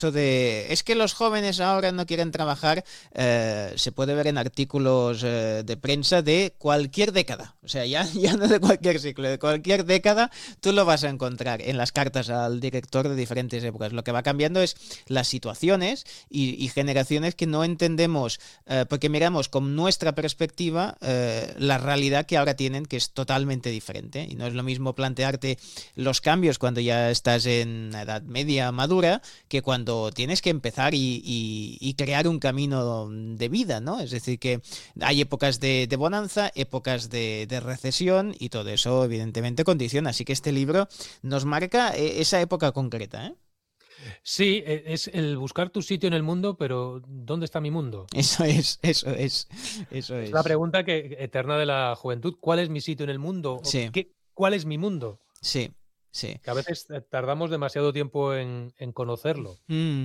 Es que los jóvenes ahora no quieren trabajar, se puede ver en artículos de prensa de cualquier década, o sea, ya no de cualquier ciclo, de cualquier década tú lo vas a encontrar en las cartas al director de diferentes épocas. Lo que va cambiando es las situaciones y generaciones que no entendemos, porque miramos con nuestra perspectiva la realidad que ahora tienen, que es totalmente diferente, y no es lo mismo plantearte los cambios cuando ya estás en edad media madura que cuando tienes que empezar y crear un camino de vida, ¿no? Es decir, que hay épocas de bonanza, épocas de recesión, y todo eso evidentemente condiciona. Así que este libro nos marca esa época concreta, ¿eh? Sí, es el buscar tu sitio en el mundo, pero ¿dónde está mi mundo? Eso es. Es la pregunta eterna de la juventud. ¿Cuál es mi sitio en el mundo? Sí. ¿Cuál es mi mundo? Sí. Sí. Que a veces tardamos demasiado tiempo en conocerlo.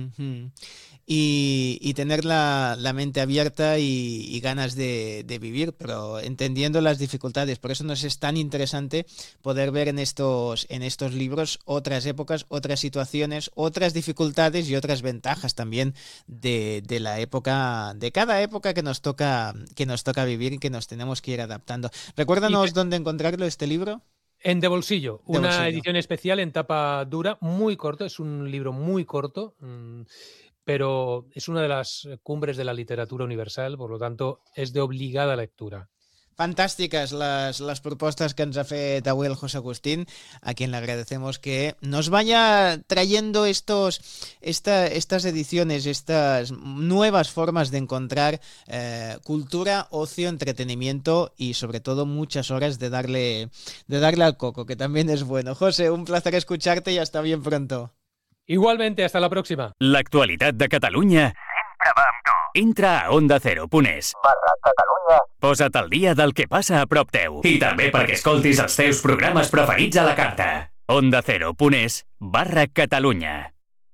Y tener la mente abierta y ganas de vivir, pero entendiendo las dificultades. Por eso nos es tan interesante poder ver en estos libros otras épocas, otras situaciones, otras dificultades y otras ventajas también de la época, de cada época que nos toca vivir y que nos tenemos que ir adaptando. Recuérdanos dónde encontrarlo, este libro. En De Bolsillo, una edición especial en tapa dura, muy corto, es un libro muy corto, pero es una de las cumbres de la literatura universal, por lo tanto, es de obligada lectura. Fantásticas las propuestas que nos ha fet avui el José Agustín, a quien le agradecemos que nos vaya trayendo estas ediciones, estas nuevas formas de encontrar cultura, ocio, entretenimiento y sobre todo muchas horas de darle al coco, que también es bueno. José, un placer escucharte y hasta bien pronto. Igualmente, hasta la próxima. L'actualitat de Catalunya sempre va amb tu. Entra a ondacero.es/Catalunya. Posa't al dia del que passa a prop teu. I també perquè escoltis els teus programes preferits a la carta. ondacero.es/Catalunya.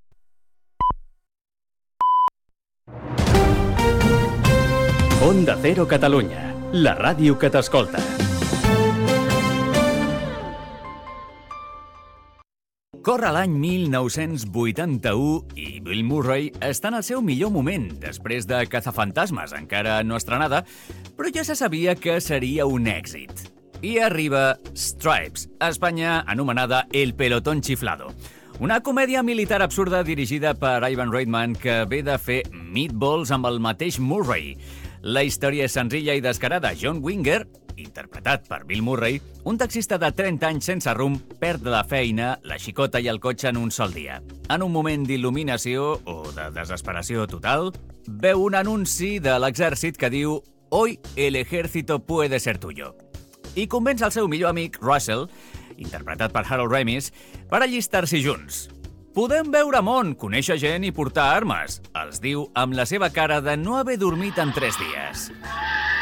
Onda Cero Catalunya, la ràdio que t'escolta. Corre l'any 1981 i Bill Murray està en el seu millor moment després de Cazafantasmes, encara no estrenada, però ja se sabia que seria un èxit. I arriba Stripes, a Espanya anomenada El Pelotón Chiflado. Una comèdia militar absurda dirigida per Ivan Reitman que ve de fer Meatballs amb el mateix Murray. La història és senzilla i descarada. John Winger, interpretat per Bill Murray, un taxista de 30 anys sense rumb, perd la feina, la xicota i el cotxe en un sol dia. En un moment d'il·luminació o de desesperació total, veu un anunci de l'exèrcit que diu «Hoy el ejército puede ser tuyo». I convenç el seu millor amic, Russell, interpretat per Harold Ramis, per allistar-s'hi junts. Podem veure món, conèixer gent i portar armes, els diu amb la seva cara de no haver dormit en 3 dies.